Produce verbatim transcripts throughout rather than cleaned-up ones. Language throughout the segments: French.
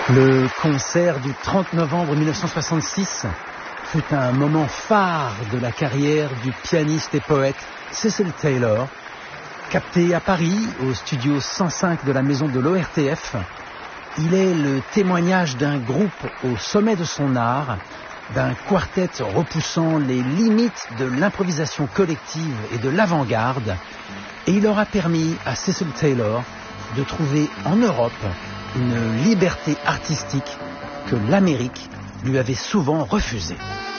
Le concert du trente novembre mille neuf cent soixante-six fut un moment phare de la carrière du pianiste et poète Cecil Taylor. Capté à Paris, au studio cent cinq de la maison de l'O R T F, il est le témoignage d'un groupe au sommet de son art, d'un quartet repoussant les limites de l'improvisation collective et de l'avant-garde, et il aura permis à Cecil Taylor de trouver en Europe une liberté artistique que l'Amérique lui avait souvent refusée.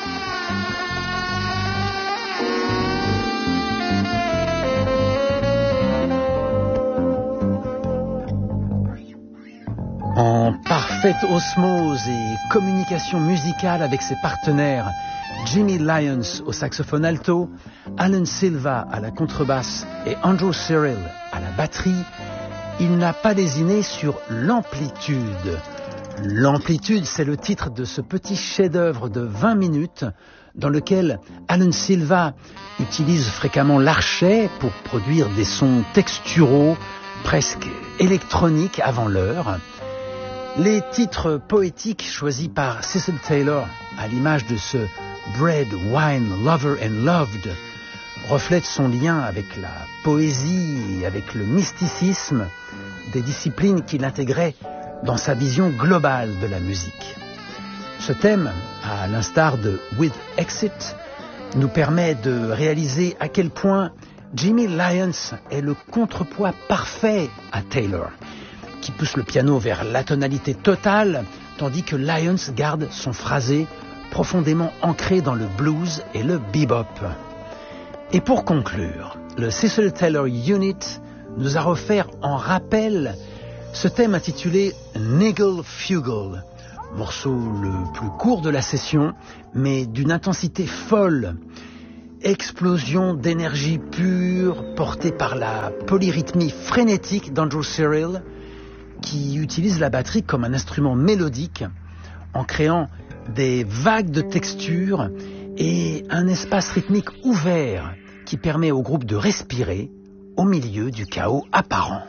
En parfaite osmose et communication musicale avec ses partenaires, Jimmy Lyons au saxophone alto, Alan Silva à la contrebasse et Andrew Cyril à la batterie, il n'a pas lésiné sur l'amplitude. L'amplitude, c'est le titre de ce petit chef-d'œuvre de vingt minutes dans lequel Alan Silva utilise fréquemment l'archet pour produire des sons texturaux, presque électroniques avant l'heure. Les titres poétiques choisis par Cecil Taylor, à l'image de ce Bread, Wine, Lover and Loved, reflètent son lien avec la poésie et avec le mysticisme, des disciplines qu'il intégrait dans sa vision globale de la musique. Ce thème, à l'instar de With Exit, nous permet de réaliser à quel point Jimmy Lyons est le contrepoids parfait à Taylor, qui pousse le piano vers l'atonalité totale, tandis que Lyons garde son phrasé profondément ancré dans le blues et le bebop. Et pour conclure, le Cecil Taylor Unit nous a offert en rappel ce thème intitulé Niggle Fugal, morceau le plus court de la session, mais d'une intensité folle. Explosion d'énergie pure portée par la polyrythmie frénétique d'Andrew Cyril, qui utilise la batterie comme un instrument mélodique en créant des vagues de textures et un espace rythmique ouvert qui permet au groupe de respirer au milieu du chaos apparent.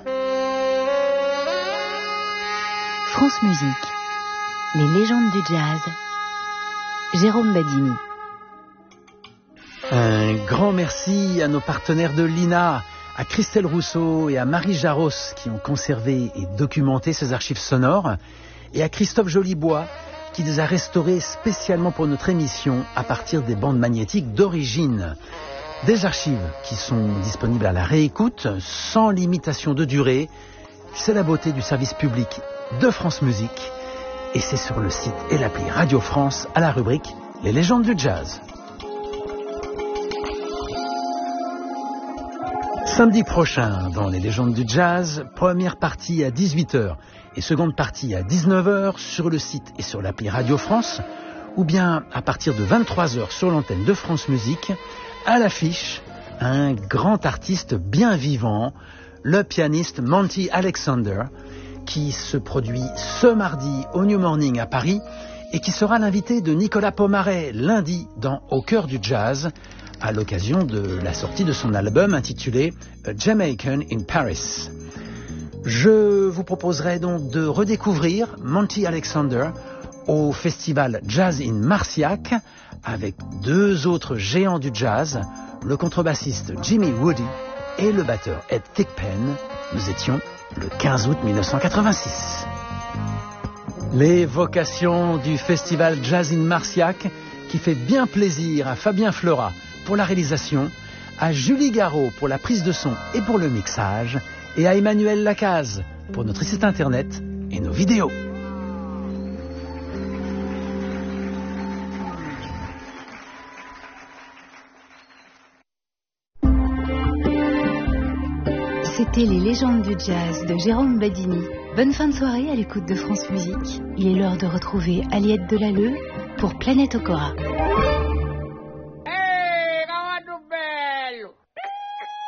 France Musique, les légendes du jazz. Jérôme Badini. Un grand merci à nos partenaires de l'I N A, à Christelle Rousseau et à Marie Jaros qui ont conservé et documenté ces archives sonores, et à Christophe Jolibois qui les a restaurées spécialement pour notre émission à partir des bandes magnétiques d'origine. Des archives qui sont disponibles à la réécoute, sans limitation de durée. C'est la beauté du service public de France Musique, et c'est sur le site et l'appli Radio France à la rubrique Les légendes du jazz. Samedi prochain, dans Les légendes du jazz, première partie à dix-huit heures et seconde partie à dix-neuf heures sur le site et sur l'appli Radio France, ou bien à partir de vingt-trois heures sur l'antenne de France Musique, à l'affiche, un grand artiste bien vivant, le pianiste Monty Alexander, qui se produit ce mardi au New Morning à Paris et qui sera l'invité de Nicolas Pomaret lundi dans Au cœur du jazz, à l'occasion de la sortie de son album intitulé A Jamaican in Paris. Je vous proposerai donc de redécouvrir Monty Alexander au festival Jazz in Marciac avec deux autres géants du jazz, le contrebassiste Jimmy Woody et le batteur Ed Thigpen. Nous étions le quinze août mille neuf cent quatre-vingt-six. Les vocations du festival Jazz in Marciac qui fait bien plaisir à Fabien Fleurat pour la réalisation, à Julie Garot pour la prise de son et pour le mixage, et à Emmanuel Lacaze pour notre site internet et nos vidéos. C'était Les légendes du jazz de Jérôme Badini. Bonne fin de soirée à l'écoute de France Musique. Il est l'heure de retrouver Aliette Delalleux pour Planète Okora.